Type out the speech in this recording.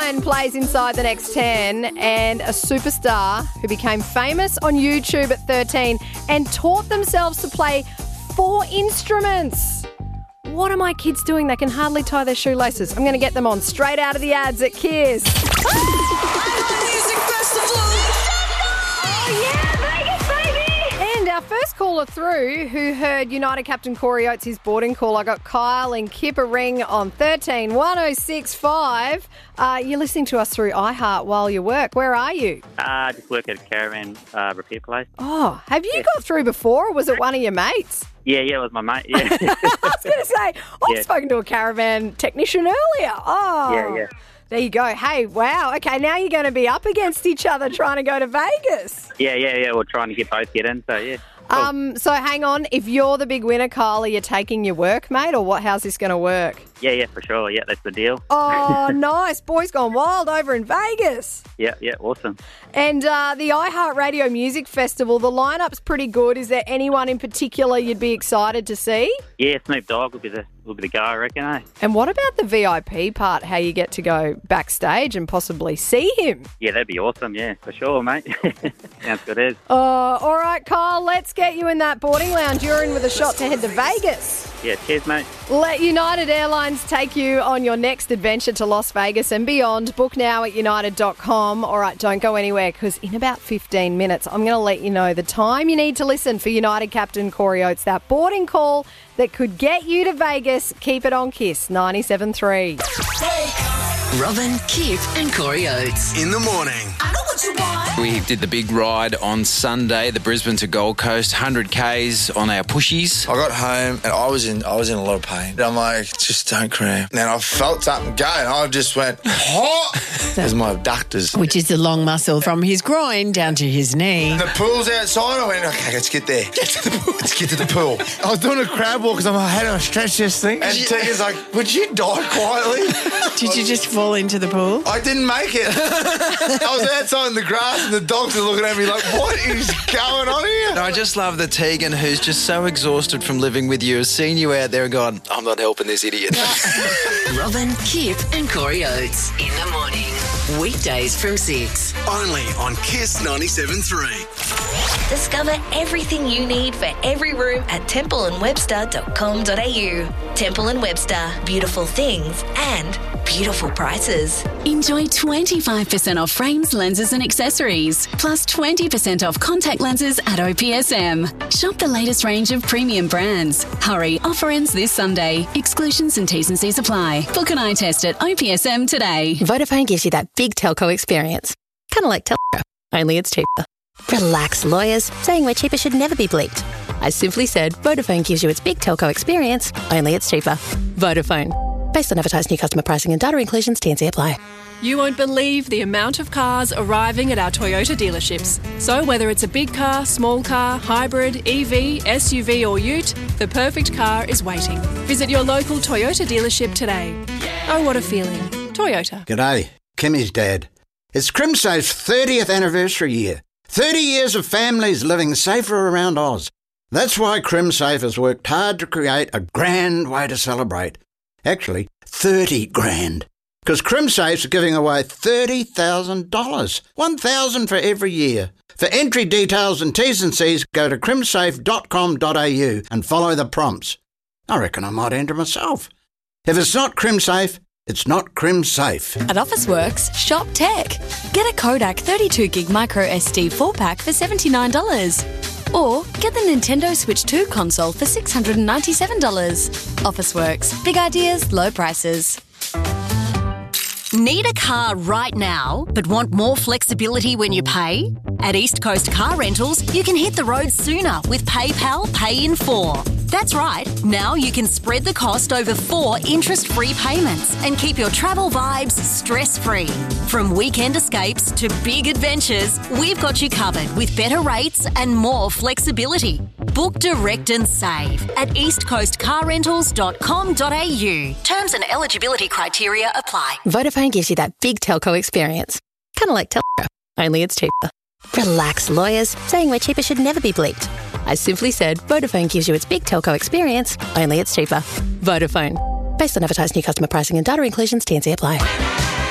Airline plays inside the next 10, and a superstar who became famous on YouTube at 13 and taught themselves to play 4 instruments. What are my kids doing? They can hardly tie their shoelaces. I'm going to get them on straight out of the ads at Kiss. Our first caller through who heard United captain Corey Oates' boarding call. I got Kyle in Kippering on 13 1065. You're listening to us through iHeart while you work. Where are you? Just work at a caravan repair place. Oh, have you got through before, or was it one of your mates? Yeah, it was my mate. Yeah. I was going to say, I've spoken to a caravan technician earlier. Oh, Yeah. There you go. Hey, wow. Okay, now you're going to be up against each other trying to go to Vegas. Yeah. We're trying to get in, so yeah. Cool. So hang on. If you're the big winner, Kyle, are you taking your work, mate, or what? How's this going to work? Yeah, for sure. Yeah, that's the deal. Oh, nice. Boys gone wild over in Vegas. Yeah, awesome. And the iHeartRadio Music Festival, the lineup's pretty good. Is there anyone in particular you'd be excited to see? Yeah, Snoop Dogg will be the guy, I reckon, eh? And what about the VIP part, how you get to go backstage and possibly see him? Yeah, that'd be awesome, yeah, for sure, mate. Sounds good as. All right, Kyle, let's get you in that boarding lounge. You're in with a shot to head to Vegas. Yeah, cheers, mate. Let United Airlines take you on your next adventure to Las Vegas and beyond. Book now at united.com. All right, don't go anywhere, because in about 15 minutes, I'm going to let you know the time you need to listen for United captain Corey Oates, that boarding call that could get you to Vegas. Keep it on Kiss 97.3. Robin, Kip and Corey Oates. In the morning. I know what you want. We did the big ride on Sunday, the Brisbane to Gold Coast, 100 Ks on our pushies. I got home and I was in a lot of pain. I'm like, just don't cram. And I felt something go and I just went, hot. There's my abductors. Which is the long muscle from his groin down to his knee. The pool's outside. I went, okay, let's get there. Get to the pool. Let's get to the pool. I was doing a crab walk because I'm like, how do I stretch this thing? And Tia's like, would you die quietly? Did you just fall into the pool? I didn't make it. I was outside in the grass and the dogs are looking at me like, what is going on here? And I just love that Tegan, who's just so exhausted from living with you, has seen you out there and gone, I'm not helping this idiot. Robin, Kip and Corey Oates. In the morning. Weekdays from 6. Only on Kiss 97.3. Discover everything you need for every room at templeandwebster.com.au. Temple & Webster. Beautiful things and beautiful prices. Enjoy 25% off frames, lenses and accessories, plus 20% off contact lenses at OPSM. Shop the latest range of premium brands. Hurry, offer ends this Sunday. Exclusions and T's and C's apply. Book an eye test at OPSM today. Vodafone gives you that big telco experience. Kind of like Telstra, only it's cheaper. Relax, lawyers. Saying we're cheaper should never be bleeped. I simply said Vodafone gives you its big telco experience, only it's cheaper. Vodafone. Based on advertised new customer pricing and data inclusions, T&C apply. You won't believe the amount of cars arriving at our Toyota dealerships. So whether it's a big car, small car, hybrid, EV, SUV or ute, the perfect car is waiting. Visit your local Toyota dealership today. Oh, what a feeling. Toyota. G'day, Kimmy's dad. It's CrimSafe's 30th anniversary year. 30 years of families living safer around Oz. That's why CrimSafe has worked hard to create a grand way to celebrate. Actually, 30 grand. Because CrimSafe's giving away $30,000. $1,000 for every year. For entry details and T's and C's, go to crimsafe.com.au and follow the prompts. I reckon I might enter myself. If it's not CrimSafe, it's not CrimSafe. At Officeworks, shop tech. Get a Kodak 32GB micro SD 4-pack for $79. Or get the Nintendo Switch 2 console for $697. Officeworks. Big ideas, low prices. Need a car right now, but want more flexibility when you pay? At East Coast Car Rentals, you can hit the road sooner with PayPal Pay in 4. That's right, now you can spread the cost over 4 interest-free payments and keep your travel vibes stress-free. From weekend escapes to big adventures, we've got you covered with better rates and more flexibility. Book direct and save at eastcoastcarrentals.com.au. Terms and eligibility criteria apply. Vodafone gives you that big telco experience. Kind of like Telstra, only it's cheaper. Relax, lawyers. Saying we're cheaper should never be bleeped. I simply said Vodafone gives you its big telco experience, only it's cheaper. Vodafone. Based on advertised new customer pricing and data inclusions, T&C apply.